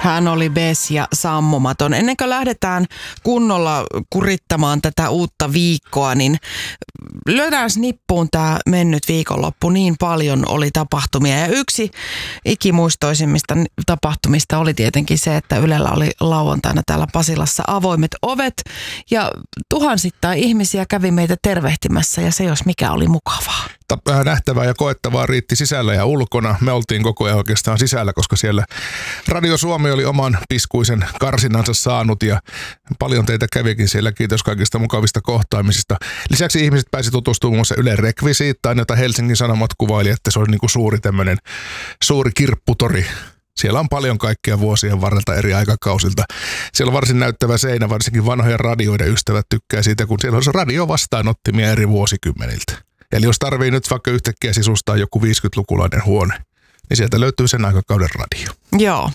Hän oli bes ja sammumaton. Ennen kuin lähdetään kunnolla kurittamaan tätä uutta viikkoa, niin lyödään nippuun tämä mennyt viikonloppu. Niin paljon oli tapahtumia. Ja yksi ikimuistoisimmista tapahtumista oli tietenkin se, että Ylellä oli lauantaina täällä Pasilassa avoimet ovet. Ja tuhansittain ihmisiä kävi meitä tervehtimässä ja se jos mikä oli mukavaa. Nähtävää ja koettavaa riitti sisällä ja ulkona. Me oltiin koko ajan oikeastaan sisällä, koska siellä Radio Suomi oli oman piskuisen karsinansa saanut ja paljon teitä kävikin siellä. Kiitos kaikista mukavista kohtaamisista. Lisäksi ihmiset pääsi tutustumaan muun muassa Ylen rekvisiittaan, jota Helsingin Sanomat kuvaili, että se oli niin kuin suuri kirpputori. Siellä on paljon kaikkea vuosien varrelta eri aikakausilta. Siellä on varsin näyttävä seinä, varsinkin vanhojen radioiden ystävät tykkää siitä, kun siellä on se radiovastaanottimia eri vuosikymmeniltä. Eli jos tarvii nyt vaikka yhtäkkiä sisustaa joku 50-lukulainen huone, niin sieltä löytyy sen aikakauden radio. Joo.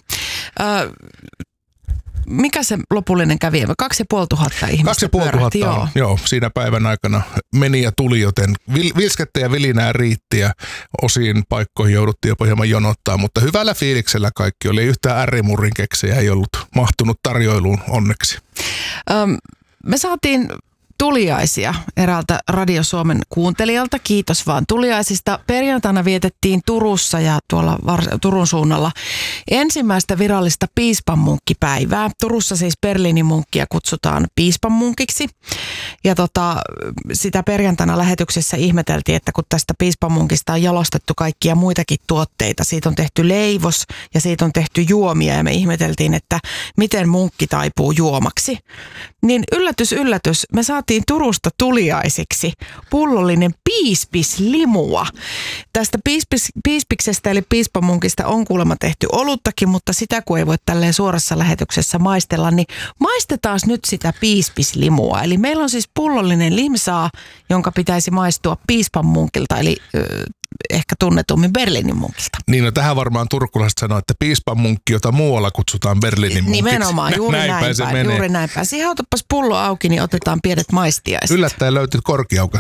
Mikä se lopullinen kävi? 2500 ihmistä 2500, joo, siinä päivän aikana meni ja tuli, joten vilskettä ja vilinää riitti ja osiin paikkoihin jouduttiin jopa hieman jonottaa, mutta hyvällä fiiliksellä kaikki oli. Yhtään ärrimurrin keksejä ei ollut mahtunut tarjoiluun onneksi. Me saatiin tuliaisia eräältä Radio Suomen kuuntelijalta. Kiitos vaan tuliaisista. Perjantaina vietettiin Turussa ja tuolla Turun suunnalla ensimmäistä virallista piispanmunkkipäivää. Turussa siis Berliinin munkkia kutsutaan piispanmunkiksi. Ja sitä perjantaina lähetyksessä ihmeteltiin, että kun tästä piispanmunkista on jalostettu kaikkia muitakin tuotteita. Siitä on tehty leivos ja siitä on tehty juomia ja me ihmeteltiin, että miten munkki taipuu juomaksi. Niin yllätys, me saatiin Turusta tuliaisiksi pullollinen piispislimua. Tästä piispiksestä eli piispamunkista on kuulemma tehty oluttakin, mutta sitä kun ei voi tälleen suorassa lähetyksessä maistella, niin maistetaan nyt sitä piispislimua. Eli meillä on siis pullollinen limsaa, jonka pitäisi maistua piispanmunkilta, eli ehkä tunnetummin Berliinin munkilta. Niin, no tähän varmaan turkulaiset sanoo, että piispanmunkki, jota muualla kutsutaan Berliinin munkiksi. Nimenomaan, juuri näinpä. Siihen otapas pullo auki, niin otetaan pienet maistiaiset. Yllättäen löytyy korkeaukas